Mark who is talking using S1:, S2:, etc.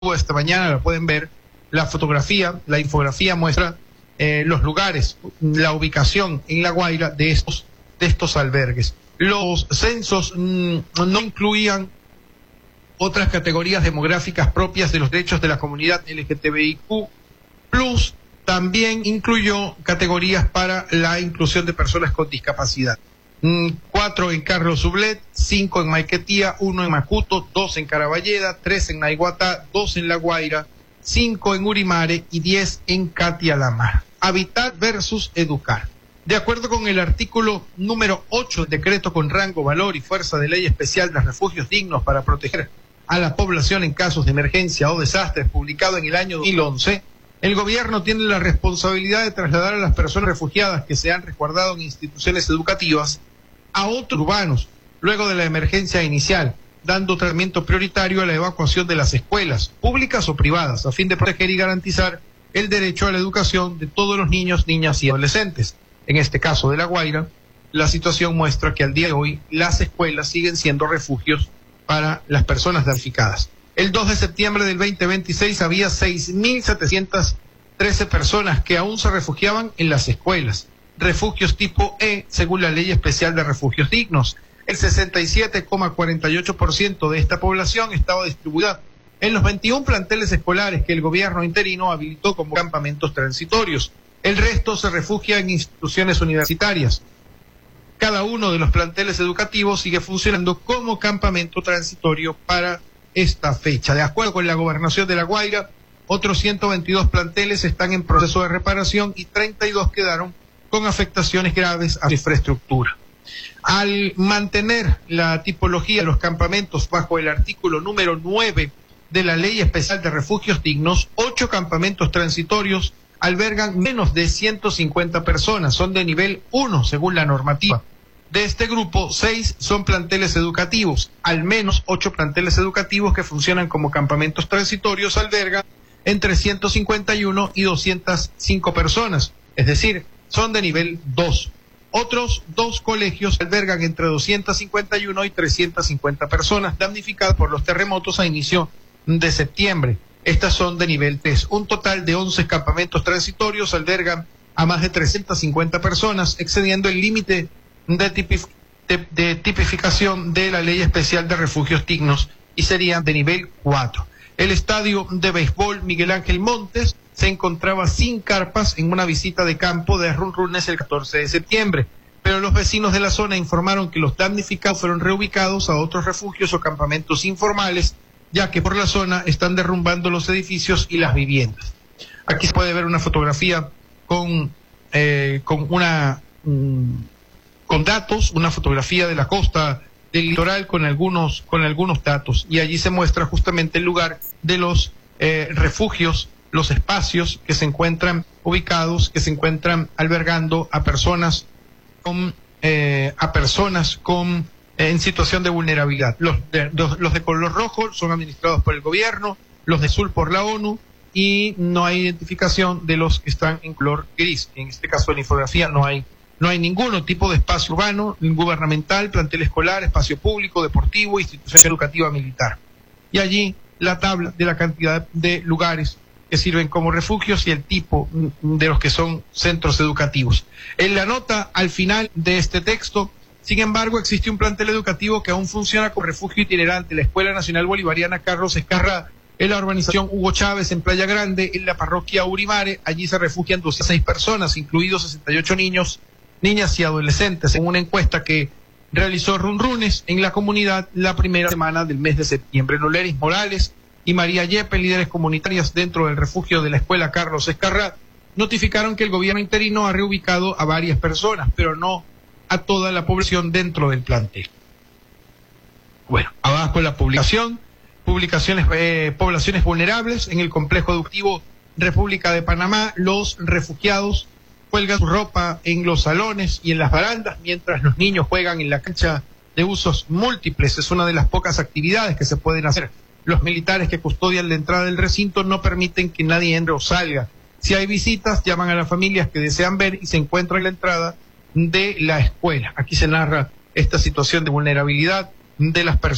S1: esta mañana, la pueden ver. La fotografía, la infografía muestra los lugares, la ubicación en La Guaira de estos albergues. Los censos no incluían otras categorías demográficas propias de los derechos de la comunidad LGTBIQ+, también incluyó categorías para la inclusión de personas con discapacidad. 4 en Carlos Sublet, 5 en Maiquetía, 1 en Macuto, 2 en Caraballeda, 3 en Naiguatá, 2 en La Guaira, 5 en Urimare y 10 en Catialamar. Habitar versus educar. De acuerdo con el artículo número 8 del decreto con rango, valor y fuerza de ley especial de refugios dignos para proteger a la población en casos de emergencia o desastres, publicado en el año 2011, el gobierno tiene la responsabilidad de trasladar a las personas refugiadas que se han resguardado en instituciones educativas a otros urbanos, luego de la emergencia inicial, dando tratamiento prioritario a la evacuación de las escuelas, públicas o privadas, a fin de proteger y garantizar el derecho a la educación de todos los niños, niñas y adolescentes. En este caso de La Guaira, la situación muestra que al día de hoy las escuelas siguen siendo refugios para las personas damnificadas. El 2 de septiembre del 2026 había 6.713 personas que aún se refugiaban en las escuelas. Refugios tipo E, según la Ley Especial de Refugios Dignos. El 67,48% de esta población estaba distribuida en los 21 planteles escolares que el gobierno interino habilitó como campamentos transitorios. El resto se refugia en instituciones universitarias. Cada uno de los planteles educativos sigue funcionando como campamento transitorio para esta fecha. De acuerdo con la Gobernación de La Guaira, otros 122 planteles están en proceso de reparación y 32 quedaron con afectaciones graves a la infraestructura. Al mantener la tipología de los campamentos bajo el artículo número 9 de la Ley Especial de Refugios Dignos, 8 campamentos transitorios albergan menos de 150 personas, son de nivel 1 según la normativa. De este grupo, 6 son planteles educativos. Al menos 8 planteles educativos que funcionan como campamentos transitorios albergan entre 151 y 205 personas, es decir, son de nivel 2. Otros 2 colegios albergan entre 251 y 350 personas damnificadas por los terremotos a inicio de septiembre. Estas son de nivel 3. Un total de 11 campamentos transitorios albergan a más de 350 personas, excediendo el límite de tipificación de la Ley Especial de Refugios Dignos y serían de nivel 4. El estadio de béisbol Miguel Ángel Montes se encontraba sin carpas en una visita de campo de Runrunes el 14 de septiembre, pero los vecinos de la zona informaron que los damnificados fueron reubicados a otros refugios o campamentos informales, ya que por la zona están derrumbando los edificios y las viviendas. Aquí se puede ver una fotografía con datos, una fotografía de la costa del litoral con algunos datos, y allí se muestra justamente el lugar de los refugios, los espacios que se encuentran ubicados, que se encuentran albergando a personas en situación de vulnerabilidad. Los de color rojo son administrados por el gobierno, los de azul por la ONU, y no hay identificación de los que están en color gris. En este caso de la infografía no hay ningún tipo de espacio urbano, gubernamental, plantel escolar, espacio público, deportivo, institución educativa militar. Y allí la tabla de la cantidad de lugares que sirven como refugios y el tipo de los que son centros educativos. En la nota al final de este texto, sin embargo, existe un plantel educativo que aún funciona como refugio itinerante, la Escuela Nacional Bolivariana Carlos Escarra, en la urbanización Hugo Chávez, en Playa Grande, en la parroquia Urimare. Allí se refugian 206 personas, incluidos 68 niños, niñas y adolescentes, en una encuesta que realizó Runrunes en la comunidad la primera semana del mes de septiembre. Noleris Morales y María Yepe, líderes comunitarias dentro del refugio de la Escuela Carlos Escarra, notificaron que el gobierno interino ha reubicado a varias personas, pero no a toda la población dentro del plantel. Bueno, abajo la poblaciones vulnerables en el complejo educativo República de Panamá. Los refugiados cuelgan su ropa en los salones y en las barandas mientras los niños juegan en la cancha de usos múltiples. Es una de las pocas actividades que se pueden hacer. Los militares que custodian la entrada del recinto no permiten que nadie entre o salga. Si hay visitas, llaman a las familias que desean ver y se encuentran en la entrada de la escuela. Aquí se narra esta situación de vulnerabilidad de las personas.